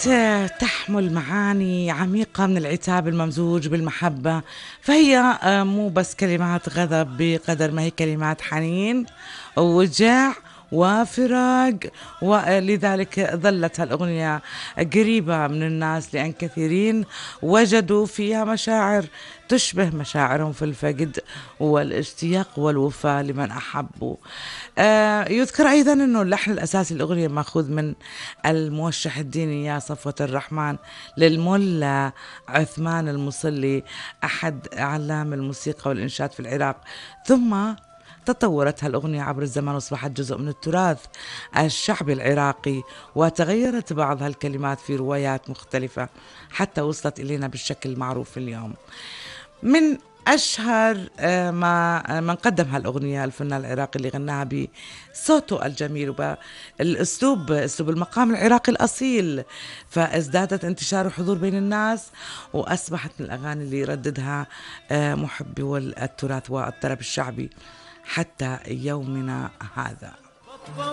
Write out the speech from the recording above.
تحمل معاني عميقة من العتاب الممزوج بالمحبة، فهي مو بس كلمات غضب بقدر ما هي كلمات حنين ووجع وفراق. ولذلك ظلت هالأغنية قريبة من الناس، لأن كثيرين وجدوا فيها مشاعر تشبه مشاعرهم في الفقد والاشتياق والوفاء لمن أحبوا. يذكر أيضا أنه اللحن الأساسي للأغنية مأخوذ من الموشح الديني يا صفوة الرحمن للملا عثمان المصلي، أحد أعلام الموسيقى والإنشاد في العراق. ثم تطورت هالأغنية عبر الزمن وأصبحت جزء من التراث الشعبي العراقي، وتغيرت بعض هالكلمات في روايات مختلفة حتى وصلت إلينا بالشكل المعروف اليوم. من أشهر من قدم هالأغنية الفنان العراقي اللي غناها بصوته الجميل والأسلوب أسلوب المقام العراقي الأصيل، فازدادت انتشار وحضور بين الناس، وأصبحت من الأغاني اللي يرددها محبي التراث والطرب الشعبي حتى يومنا هذا.